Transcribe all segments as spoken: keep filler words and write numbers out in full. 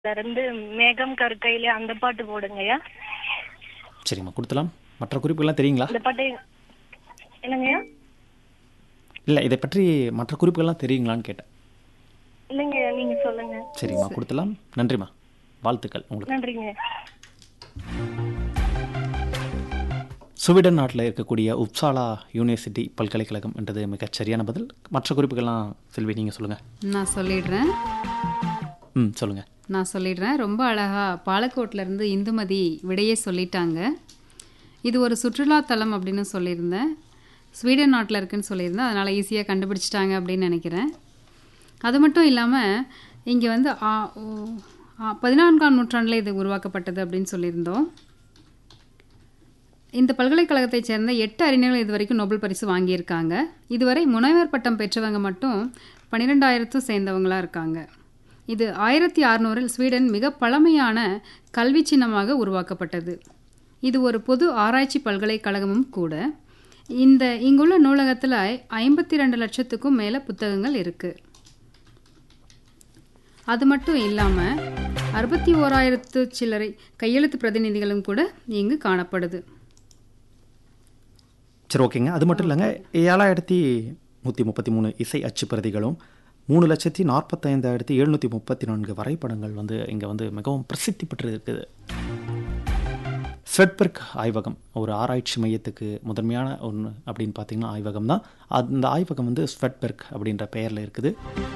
இருந்து மேகம் கருக்கையிலே அந்த பாட்டு போடுங்கய்யா. சரிம்மா, கொடுத்துலாம். மற்ற குறிப்புகள்லாம் தெரியுங்களா? இந்த பாட்டு என்னங்கய்யா? இல்லை, இதை பற்றி மற்ற குறிப்புகள்லாம் தெரியுங்களான்னு கேட்டேன். இல்லைங்கய்யா, நீங்க சொல்லுங்க. சரிம்மா, கொடுத்துலாம். நன்றிம்மா, வாழ்த்துக்கள் உங்களுக்கு. நன்றிங்க. ஸ்வீடன் நாட்டில் இருக்கக்கூடிய உப்சாலா யூனிவர்சிட்டி பல்கலைக்கழகம் என்றது மிகச் சரியான பதில். மற்ற குறிப்புகள்லாம் செல்வி நீங்கள் சொல்லுங்கள். நான் சொல்லிடுறேன் ம் சொல்லுங்கள். நான் சொல்லிடுறேன் ரொம்ப அழகாக பாலக்கோட்டிலேருந்து இந்துமதி விடையே சொல்லிட்டாங்க. இது ஒரு சுற்றுலாத்தலம் அப்படின்னு சொல்லியிருந்தேன். ஸ்வீடன் நாட்டில் இருக்குன்னு சொல்லியிருந்தேன். அதனால் ஈஸியாக கண்டுபிடிச்சிட்டாங்க அப்படின்னு நினைக்கிறேன். அது மட்டும் இல்லாமல் இங்கே வந்து பதினான்காம் நூற்றாண்டில் இது உருவாக்கப்பட்டது அப்படின்னு சொல்லியிருந்தோம். இந்த பல்கலைக்கழகத்தைச் சேர்ந்த எட்டு அறிஞர்கள் இது வரைக்கும் நோபல் பரிசு வாங்கியிருக்காங்க. இதுவரை முனைவர் பட்டம் பெற்றவங்க மட்டும் பன்னிரெண்டாயிரத்தும் சேர்ந்தவங்களாக இருக்காங்க. இது ஆயிரத்தி அறுநூறில் ஸ்வீடன் மிக பழமையான கல்வி சின்னமாக உருவாக்கப்பட்டது. இது ஒரு பொது ஆராய்ச்சி பல்கலைக்கழகமும் கூட. இந்த இங்குள்ள நூலகத்தில் ஐம்பத்தி ரெண்டு லட்சத்துக்கும் மேலே புத்தகங்கள் இருக்குது. அது மட்டும் இல்லாமல் அறுபத்தி ஓராயிரத்து சில்லறை கையெழுத்து பிரதிநிதிகளும் கூட இங்கு காணப்படுது. சரி, ஓகேங்க. அது மட்டும் இல்லைங்க, ஏழாயிரத்தி நூற்றி முப்பத்தி மூணு இசை அச்சு பிரதிகளும் மூணு லட்சத்தி நாற்பத்தைந்தாயிரத்தி எழுநூற்றி முப்பத்தி நான்கு வரைபடங்கள் வந்து இங்கே வந்து மிகவும் பிரசித்தி பெற்று இருக்குது. ஸ்வெட்பெர்க் ஆய்வகம் ஒரு ஆராய்ச்சி மையத்துக்கு முதன்மையான ஒன்று அப்படின்னு பார்த்தீங்கன்னா ஆய்வகம் தான். அந்த ஆய்வகம் வந்து ஸ்வெட்பெர்க் அப்படின்ற பெயரில் இருக்குது.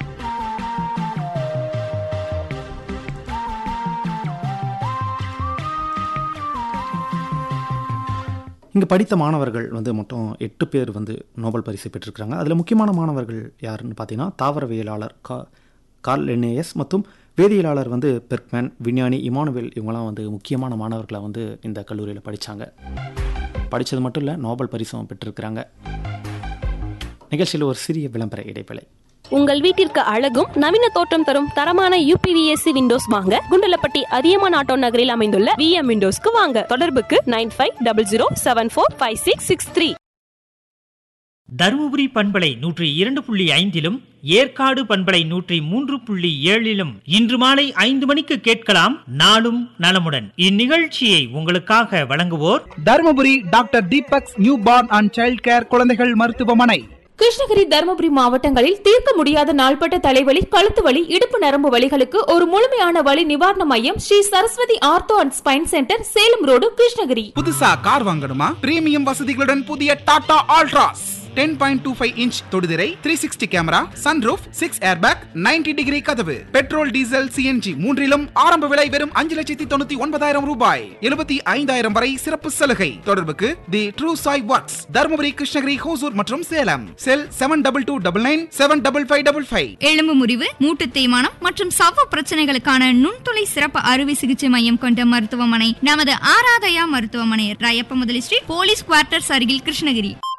இங்கே படித்த மாணவர்கள் வந்து மொத்தம் எட்டு பேர் வந்து நோபல் பரிசு பெற்றிருக்கிறாங்க. அதில் முக்கியமான மாணவர்கள் யாருன்னு பார்த்தீங்கன்னா தாவரவியலாளர் கா கார்ல் லின்னேயஸ் மற்றும் வேதியியலாளர் வந்து பெர்க்மேன், விஞ்ஞானி இமானுவேல், இவங்களாம் வந்து முக்கியமான மாணவர்களை வந்து இந்த கல்லூரியில் படித்தாங்க. படித்தது மட்டும் இல்லை, நோபல் பரிசும் பெற்றிருக்கிறாங்க. நிகழ்ச்சியில் ஒரு சிறிய விளம்பர இடைவேளை. உங்கள் வீட்டிற்கு அழகும் நவீன தோற்றம் தரும் தரமான யூபிவிஎஸ்சி விண்டோஸ் வாங்க குண்டலப்பட்டி அதியமான் ஆட்டோ நகரில் அமைந்துள்ள விஎம் விண்டோஸ்க்கு வாங்க. தொடர்புக்கு nine five double zero seven four five six six three. Dharmapuri பண்பலை நூற்றி இரண்டு புள்ளி ஐந்திலும் ஏற்காடு பண்பலை நூற்றி மூன்று புள்ளி ஏழிலும் இன்று மாலை ஐந்து மணிக்கு கேட்கலாம் நாளும் நலமுடன். இந்நிகழ்ச்சியை உங்களுக்காக வழங்குவோர் Dharmapuri doctor Deepak's new born and child care குழந்தைகள் மருத்துவமனை. கிருஷ்ணகிரி, தருமபுரி மாவட்டங்களில் தீர்க்க முடியாத நாள்பட்ட தலைவலி, கழுத்து வலி, இடுப்பு நரம்பு வலிகளுக்கு ஒரு முழுமையான வலி நிவாரண மையம் Sri Saraswati ortho and spine centre, Salem road, Krishnagiri. புதுசா கார் வாங்கணுமா? பிரீமியம் வசதிகளுடன் புதிய Tata Altroz ten point two five inch தொடுதிரை, three sixty camera, sunroof, six airbag, ninety degree கதவு, பெட்ரோல், டீசல், சிஎன்ஜி மூன்றிலும் ஆரம்ப விலை வெறும் அஞ்சு லட்சத்தி தொண்ணூத்தி ஒன்பதாயிரம் ரூபாய். எழுபத்தி ஐந்தாயிரம் வரை சிறப்பு சலுகை. தொடர்புக்கு தி ட்ரூ சாய் ஒர்க்ஸ், தருமபுரி, கிருஷ்ணகிரி, ஹோசூர் மற்றும் சேலம். செல் seven double two double nine seven double five double five. எலும்பு முறிவு, மூட்டு தேய்மானம் மற்றும் சவ்வு பிரச்சனைகளுக்கான நுண்துளை சிறப்பு அறுவை சிகிச்சை மையம் கொண்ட மருத்துவமனை நமது ஆராதயா மருத்துவமனை, ராயப்ப முதலி ஸ்ட்ரீட், போலீஸ் குவார்ட்டர்ஸ் அருகில், கிருஷ்ணகிரி.